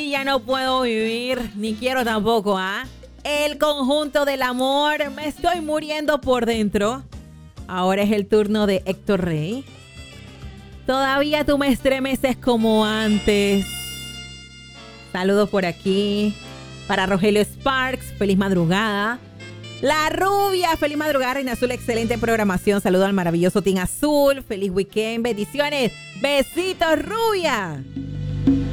ti ya no puedo vivir, ni quiero tampoco, ¿ah? El conjunto del amor, me estoy muriendo por dentro. Ahora es el turno de Héctor Rey. Todavía tú me estremeces como antes. Saludos por aquí para Rogelio Sparks, feliz madrugada. La Rubia, feliz madrugada, Reina Azul, excelente programación. Saludo al maravilloso Team Azul, feliz weekend, bendiciones, besitos, Rubia.